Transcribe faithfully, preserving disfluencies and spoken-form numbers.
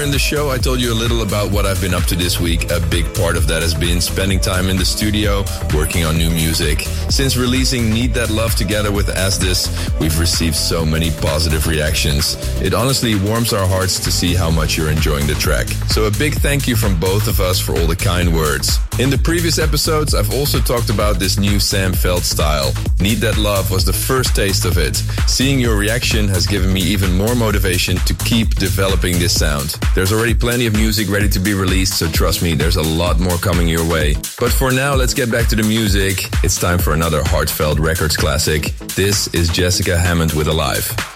in the show, I told you a little about what I've been up to this week. A big part of that has been spending time in the studio, working on new music. Since releasing Need That Love together with Asdis, we've received so many positive reactions. It honestly warms our hearts to see how much you're enjoying the track. So a big thank you from both of us for all the kind words. In the previous episodes, I've also talked about this new Sam Feld style. Need That Love was the first taste of it. Seeing your reaction has given me even more motivation to keep developing this sound. There's already plenty of music ready to be released, so trust me, there's a lot more coming your way. But for now, let's get back to the music. It's time for another Heartfelt Records classic. This is Jessica Hammond with Alive.